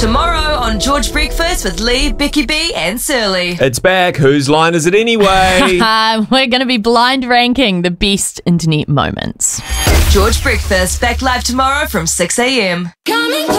Tomorrow on George Breakfast with Lee, Becky B and Surly. It's back. Whose line is it anyway? We're going to be blind ranking the best internet moments. George Breakfast, back live tomorrow from 6 a.m.